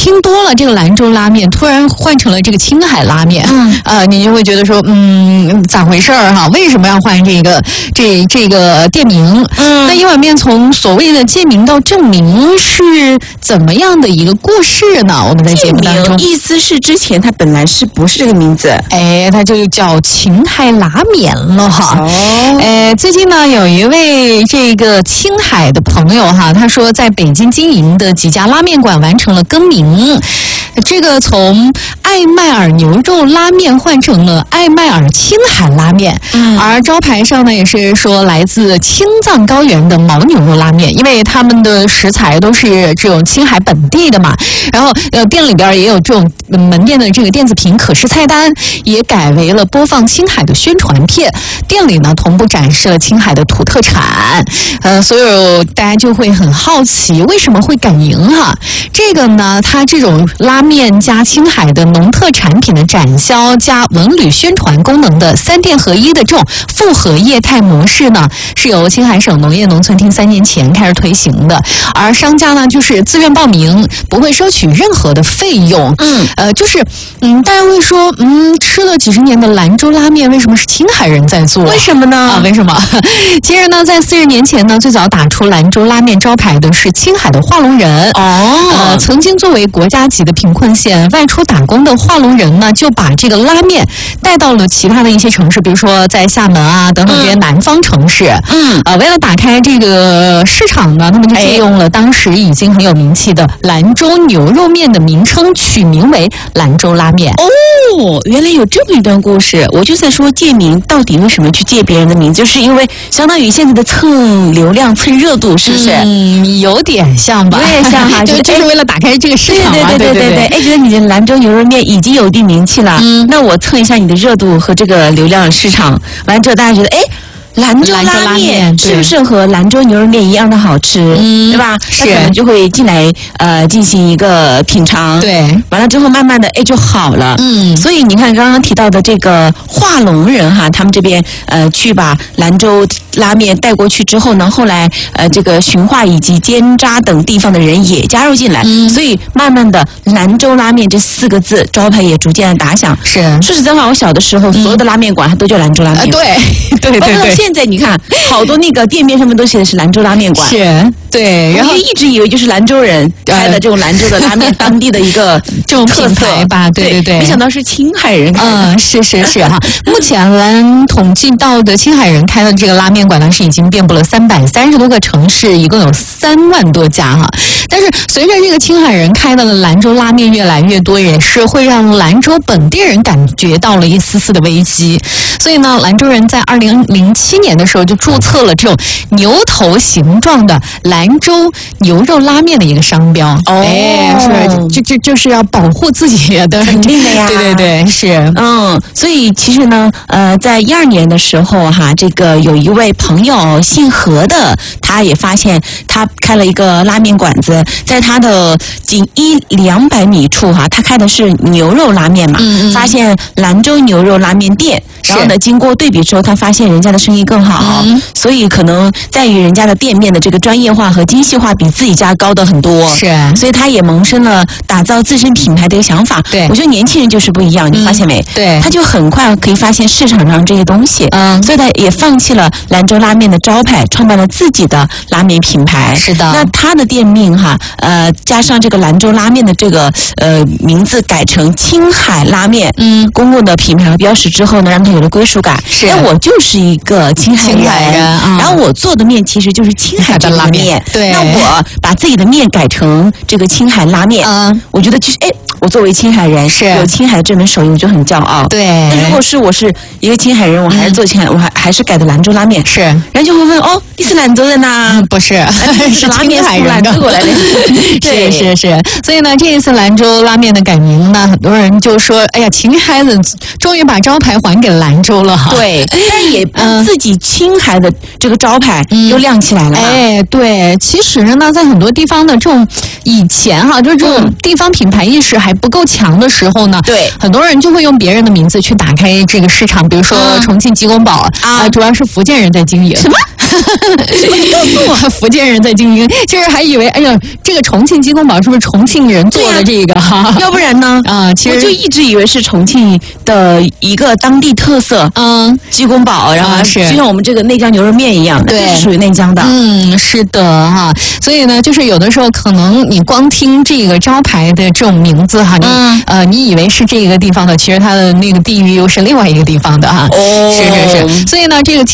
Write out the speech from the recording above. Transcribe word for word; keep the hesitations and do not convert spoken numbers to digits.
听多了这个兰州拉面，突然换成了这个青海拉面，嗯，呃，你就会觉得说，嗯，咋回事儿哈？为什么要换这个这这个店名？嗯，那一碗面从所谓的借名到正名是怎么样的一个故事呢？我们在节目当中， 意思是之前它本来是不是这个名字？ 哎，它就叫青海拉面了哈。哦，哎，最近呢，有一位这个青海的朋友哈，他说在北京经营的几家拉面馆完成了更名，这个从艾麦尔牛肉拉面换成了艾麦尔青海拉面，嗯，而招牌上呢也是说来自青藏高原的牦牛肉拉面，因为他们的食材都是这种青海本地的嘛。然后呃，店里边也有这种门店的这个电子屏可视菜单，也改为了播放青海的宣传片。店里呢同步展示了青海的土特产，呃，所有大家就会很好奇为什么会改名哈？这个呢，它这种拉面加青海的农特产品的展销加文旅宣传功能的三店合一的这种复合业态模式呢，是由青海省农业农村厅三年前开始推行的，而商家呢就是自愿报名，不会收取任何的费用。嗯，呃，就是嗯，大家会说，嗯，吃了几十年的兰州拉面，为什么是青海人在做？ 为什么呢？ 啊，为什么？其实呢，在四十年前呢，最早打出兰州拉面招牌的是青海的化隆人。哦，呃，曾经作为国家级的贫困县，外出打工的化隆人呢，就把这个拉面带到了其他的一些城市，比如说在厦门啊等等这些南方城市。嗯，呃，为了打开这个市场呢，他们就借用了当时已经很有名气的兰州牛肉面的名称，取名为兰州拉面。 哦，原来有这么一段故事。我就在说借名到底为什么去借别人的名，就是因为相当于现在的蹭流量蹭热度，是不是？ 嗯，有点像吧， 有点像哈， 就就是为了打开这个市场嘛。 对对对对对。哎，觉得你的兰州牛肉面已经有一定名气了，嗯，那我蹭一下你的热度和这个流量市场，完之后大家觉得，哎。兰州拉面是不是和兰州牛肉面一样的好吃？嗯，对吧？是，可能就会进来呃进行一个品尝。对，完了之后慢慢的哎就好了。嗯，所以你看刚刚提到的这个化隆人哈，他们这边呃去把兰州拉面带过去之后呢，后来呃这个循化以及尖扎等地方的人也加入进来，嗯，所以慢慢的兰州拉面这四个字招牌也逐渐的打响。是，说实在话，我小的时候、嗯、所有的拉面馆它都叫兰州拉面。呃、 对对对对。 现在你看，好多那个店面上面都写的是兰州拉面馆， 是，对， 然后一直以为就是兰州人开的这种兰州的拉面，当地的一个这种品牌吧，对对对， 没想到是青海人开的， 嗯，是是是哈。目前咱统计到的青海人开的这个拉面馆呢，是已经遍布了三百三十多个城市，一共有三万多家哈。但是随着这个青海人开的兰州拉面越来越多，也是会让兰州本地人感觉到了一丝丝的危机。所以呢，兰州人在二零零七年的时候就注册了这种牛头形状的兰州牛肉拉面的一个商标。哦，哎，是，就就就是要保护自己的， 肯定的呀。 对对对，是， 嗯，所以其实呢，呃，在一二年的时候哈，这个有一位朋友姓何的，他也发现他开了一个拉面馆子，在他的仅一两百米处哈，他开的是牛肉拉面嘛，嗯嗯，发现兰州牛肉拉面店。然后呢，经过对比之后，他发现人家的生意更好，嗯，所以可能在于人家的店面的这个专业化和精细化比自己家高的很多。是，所以他也萌生了打造自身品牌的一个想法。对，我觉得年轻人就是不一样，你发现没？对，他就很快可以发现市场上这些东西，嗯，所以他也放弃了兰州拉面的招牌，创办了自己的拉面品牌。是的，那他的店名哈，呃，加上这个兰州拉面的这个呃名字改成青海拉面，嗯，公共的品牌和标识之后呢，让他有了归属感。是，那我就是一个青海人，青海人嗯，然后我做的面其实就是青海的拉面。对，那我把自己的面改成这个青海拉面，嗯，我觉得其实哎，我作为青海人是有青海这门手艺，我就很骄傲。对，那如果是我是一个青海人，我还是做青海，嗯，我还还是改的兰州拉面。是，人家就会问哦，你是兰州人呐？嗯，不是，是拉面是兰州过来的。 是是是，所以呢，这一次兰州拉面的改名呢，很多人就说，哎呀，青海人终于把招牌还给兰州了哈。 对，但也帮自己青海的这个招牌又亮起来了。 哎，对，其实呢，在很多地方的这种以前哈，就这种地方品牌意识还不够强的时候呢，对，很多人就会用别人的名字去打开这个市场，比如说重庆鸡公煲啊，主要是福建人在经营。 什么？ 你告诉我，福建人在经营，其实还以为，哎呀，这个重庆鸡公煲是不是重庆人做的这个哈？ 要不然呢？ 啊，其实我就一直以为是重庆的一个当地特色， 嗯， 鸡公煲，然后是就像我们这个内江牛肉面一样， 对， 是属于内江的。 嗯，是的哈。所以呢，就是有的时候可能你光听这个招牌的这种名字哈，你、嗯、呃，你以为是这个地方的，其实它的那个地域又是另外一个地方的哈。哦，是是是。所以呢，这个。